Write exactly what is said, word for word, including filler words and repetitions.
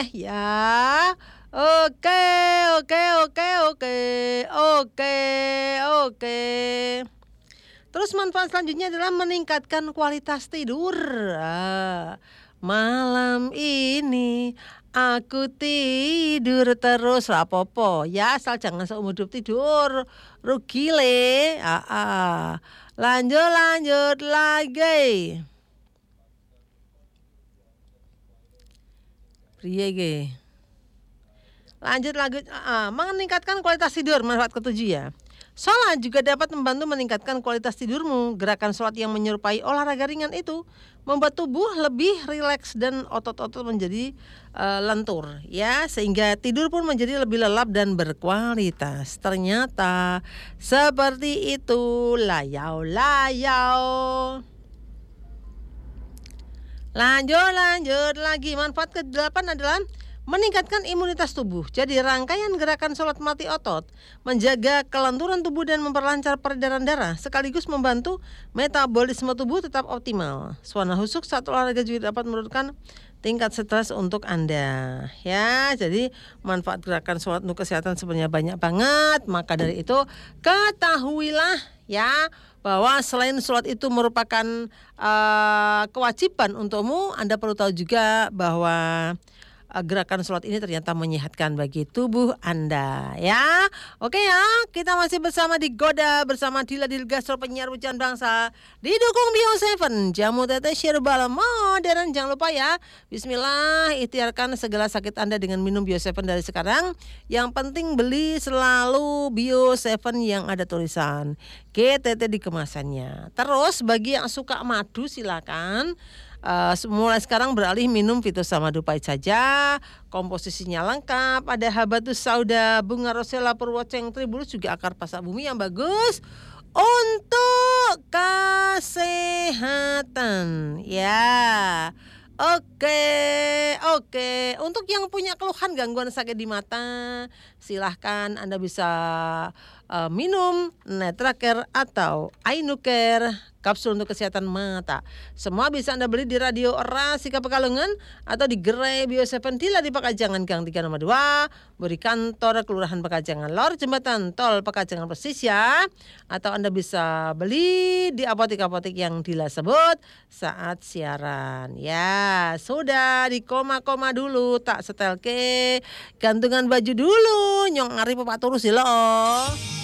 ya. Oke, oke, oke, oke. Oke, oke. Terus manfaat selanjutnya adalah meningkatkan kualitas tidur. Ah, malam ini aku tidur terus rapopo. Ya asal jangan seumur hidup tidur. Rugi le. Ah, ah. Lanjut, lanjut lagi. Priye ge? Lanjut lanjut, uh, meningkatkan kualitas tidur, manfaat ketujuh ya. Sholat juga dapat membantu meningkatkan kualitas tidurmu. Gerakan sholat yang menyerupai olahraga ringan itu membuat tubuh lebih rileks dan otot-otot menjadi uh, lentur, ya, sehingga tidur pun menjadi lebih lelap dan berkualitas. Ternyata seperti itu, layau layau. Lanjut lanjut lagi. Manfaat kedelapan adalah meningkatkan imunitas tubuh. Jadi rangkaian gerakan sholat mati otot menjaga kelenturan tubuh dan memperlancar peredaran darah, sekaligus membantu metabolisme tubuh tetap optimal. Suasana khusyuk saat olahraga juga dapat menurunkan tingkat stres untuk Anda. Ya, jadi manfaat gerakan sholat untuk kesehatan sebenarnya banyak banget. Maka dari itu ketahuilah ya bahwa selain sholat itu merupakan uh, kewajiban untukmu, Anda perlu tahu juga bahwa gerakan sholat ini ternyata menyehatkan bagi tubuh Anda, ya. Oke ya, kita masih bersama di Goda bersama Dila Dilgastro, penyiar Pujian Bangsa, didukung Bio tujuh, jamu tete herbal modern. Jangan lupa ya, bismillah, ikhtiarkan segala sakit Anda dengan minum Bio tujuh dari sekarang. Yang penting beli selalu Bio tujuh yang ada tulisan G T T di kemasannya. Terus bagi yang suka madu silakan Uh, mulai sekarang beralih minum Fitosamadu Pahit saja. Komposisinya lengkap, ada habatus sauda, bunga rosella, purwoceng, tribulus, juga akar pasak bumi yang bagus untuk kesehatan. Ya. Oke, oke. Untuk yang punya keluhan gangguan sakit di mata, silahkan Anda bisa uh, minum Netracare atau Ainucare, kapsul untuk kesehatan mata. Semua bisa Anda beli di Radio Rasika Pekalongan atau di Gerai Bio tujuh Dila di Pekajangan Gang tiga nomor dua, beri kantor Kelurahan Pekajangan Lor, Jembatan Tol Pekajangan Persis ya. Atau Anda bisa beli di apotek-apotek yang Dila sebut saat siaran. Ya, sudah di koma-koma dulu, tak setelke gantungan baju dulu, nyong ari pepak turus loh.